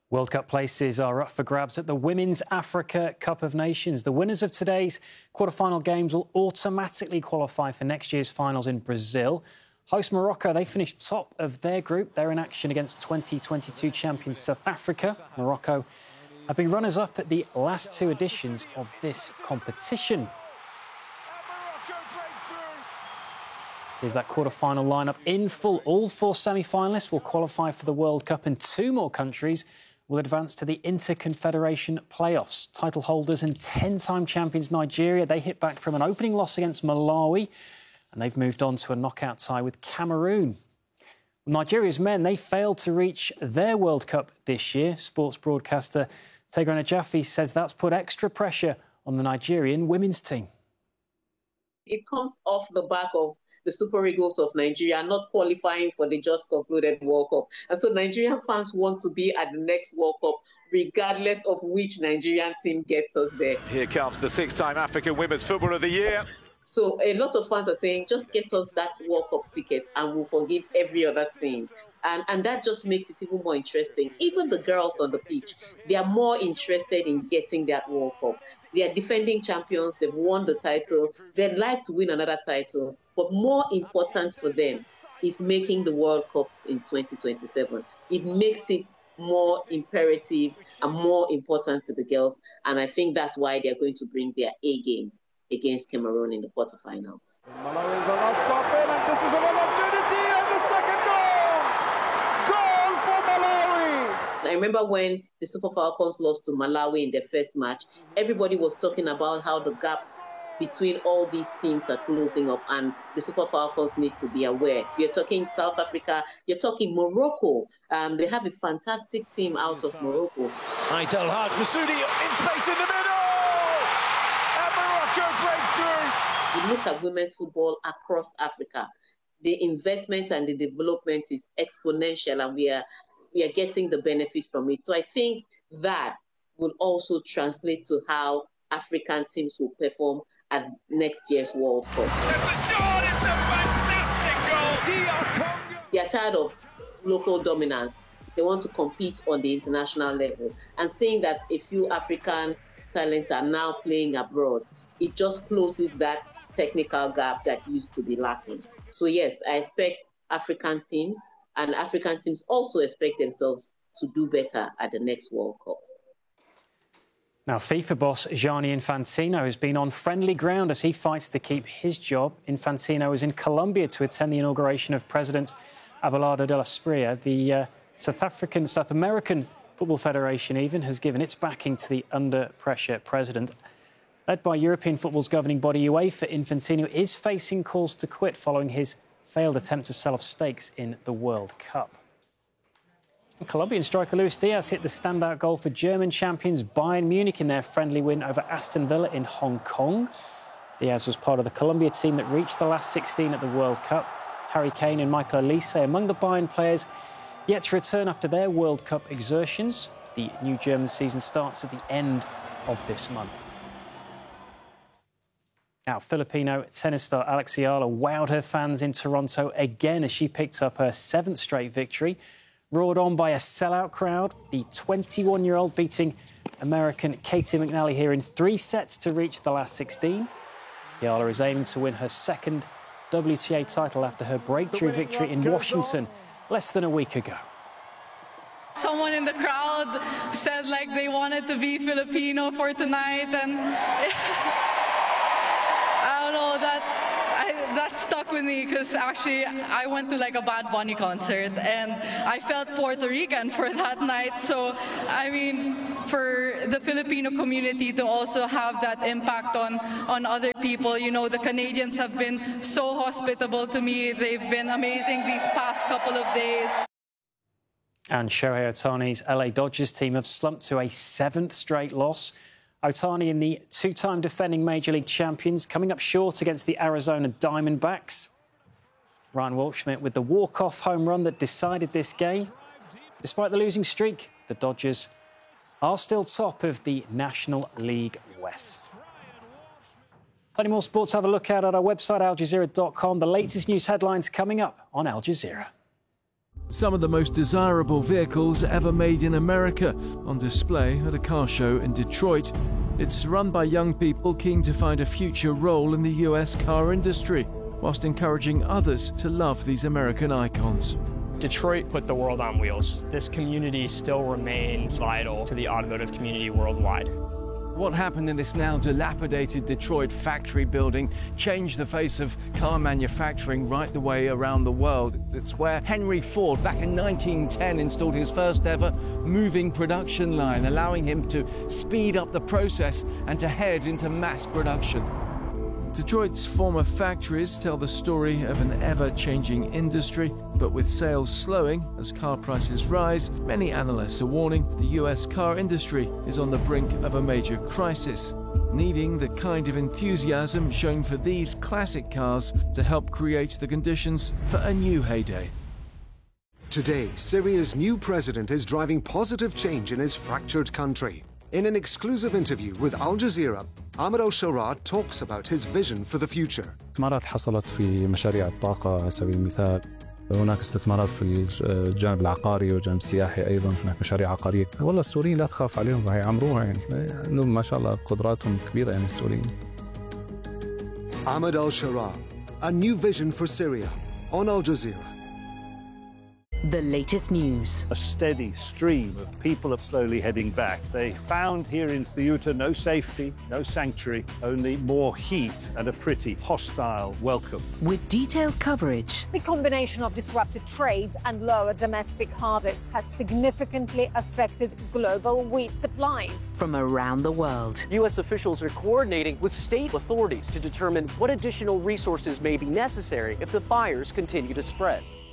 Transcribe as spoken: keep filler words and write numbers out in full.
World Cup places are up for grabs at the Women's Africa Cup of Nations. The winners of today's quarter-final games will automatically qualify for next year's finals in Brazil. Host Morocco, they finished top of their group. They're in action against twenty twenty-two champions South Africa. Morocco have been runners-up at the last two editions of this competition. Here's that quarter-final lineup in full. All four semi-finalists will qualify for the World Cup, and two more countries will advance to the Interconfederation playoffs. Title holders and ten-time champions Nigeria, they hit back from an opening loss against Malawi, and they've moved on to a knockout tie with Cameroon. Nigeria's men, they failed to reach their World Cup this year. Sports broadcaster Tigran Ajafi says that's put extra pressure on the Nigerian women's team. It comes off the back of the Super Eagles of Nigeria not qualifying for the just concluded World Cup. And so Nigerian fans want to be at the next World Cup, regardless of which Nigerian team gets us there. Here comes the six-time African Women's Footballer of the Year. So a lot of fans are saying, just get us that World Cup ticket and we'll forgive every other sin. And, and that just makes it even more interesting. Even the girls on the pitch, they are more interested in getting that World Cup. They are defending champions, they've won the title, they'd like to win another title. But more important for them is making the World Cup in twenty twenty-seven. It makes it more imperative and more important to the girls. And I think that's why they're going to bring their A game against Cameroon in the quarterfinals. Malawi is not stopping, and this is an opportunity, and the second goal! Goal for Malawi! I remember when the Super Falcons lost to Malawi in their first match, everybody was talking about how the gap between all these teams are closing up, and the Super Falcons need to be aware. You're talking South Africa, you're talking Morocco. Um, they have a fantastic team out of Morocco. Aitel Haj Masudi in space in the middle! We look at women's football across Africa. The investment and the development is exponential, and we are we are getting the benefits from it. So I think that will also translate to how African teams will perform at next year's World Cup. There's a shot, it's a fantastic goal! D R Congo! They are tired of local dominance. They want to compete on the international level. And seeing that a few African talents are now playing abroad, it just closes that technical gap that used to be lacking. So yes, I expect African teams, and African teams also expect themselves to do better at the next World Cup. Now, FIFA boss Gianni Infantino has been on friendly ground as he fights to keep his job. Infantino was in Colombia to attend the inauguration of President Abelardo de la Espriella. The uh, South African, South American Football Federation even has given its backing to the under-pressure president. Led by European football's governing body UEFA, Infantino is facing calls to quit following his failed attempt to sell off stakes in the World Cup. And Colombian striker Luis Diaz hit the standout goal for German champions Bayern Munich in their friendly win over Aston Villa in Hong Kong. Diaz was part of the Colombia team that reached the last sixteen at the World Cup. Harry Kane and Michael Olise among the Bayern players yet to return after their World Cup exertions. The new German season starts at the end of this month. Now, Filipino tennis star Alex Ayala wowed her fans in Toronto again as she picked up her seventh straight victory. Roared on by a sellout crowd, the twenty-one-year-old beating American Katie McNally here in three sets to reach the last sixteen. Ayala is aiming to win her second W T A title after her breakthrough victory in Washington less than a week ago. Someone in the crowd said like they wanted to be Filipino for tonight, and I don't know, that I, that stuck with me because actually I went to like a Bad Bunny concert and I felt Puerto Rican for that night. So, I mean, for the Filipino community to also have that impact on, on other people, you know, the Canadians have been so hospitable to me. They've been amazing these past couple of days. And Shohei Ohtani's L A Dodgers team have slumped to a seventh straight loss. Ohtani and the two-time defending Major League champions coming up short against the Arizona Diamondbacks. Ryan Waldschmidt with the walk-off home run that decided this game. Despite the losing streak, the Dodgers are still top of the National League West. Plenty more sports to have a look at at our website, al jazeera dot com. The latest news headlines coming up on Al Jazeera. Some of the most desirable vehicles ever made in America on display at a car show in Detroit. It's run by young people keen to find a future role in the U S car industry, whilst encouraging others to love these American icons. Detroit put the world on wheels. This community still remains vital to the automotive community worldwide. What happened in this now dilapidated Detroit factory building changed the face of car manufacturing right the way around the world. It's where Henry Ford, back in nineteen ten, installed his first ever moving production line, allowing him to speed up the process and to head into mass production. Detroit's former factories tell the story of an ever-changing industry, but with sales slowing as car prices rise, many analysts are warning the U S car industry is on the brink of a major crisis, needing the kind of enthusiasm shown for these classic cars to help create the conditions for a new heyday. Today, Syria's new president is driving positive change in his fractured country. In an exclusive interview with Al Jazeera, Ahmed Al-Sharaa talks about his vision for the future. استثمارات حصلت في مشاريع الطاقة على سبيل المثال. هناك استثمارات في الجانب العقاري والجانب السياحي أيضا، هناك مشاريع عقارية. والله السوريين لا تخاف عليهم، هيعمروها يعني. عندهم ما شاء الله قدراتهم كبيرة يعني السوريين. Ahmed Al-Sharaa, a new vision for Syria on Al Jazeera. The latest news. A steady stream of people are slowly heading back. They found here in Ceuta no safety, no sanctuary, only more heat and a pretty hostile welcome. With detailed coverage. The combination of disrupted trade and lower domestic harvests has significantly affected global wheat supplies. From around the world. U S officials are coordinating with state authorities to determine what additional resources may be necessary if the fires continue to spread.